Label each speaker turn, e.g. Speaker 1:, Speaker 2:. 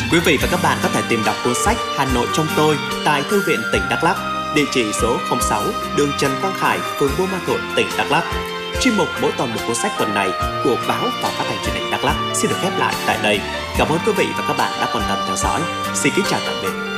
Speaker 1: Quý vị và các bạn có thể tìm đọc cuốn sách Hà Nội trong tôi tại Thư viện tỉnh Đắk Lắk, địa chỉ số 06 đường Trần Quang Khải, phường Buôn Ma Thuột, tỉnh Đắk Lắk. Chuyên mục Mỗi tuần một cuốn sách tuần này của báo và phát thanh truyền hình Đắk Lắk xin được khép lại tại đây. Cảm ơn quý vị và các bạn đã quan tâm theo dõi. Xin kính chào tạm biệt.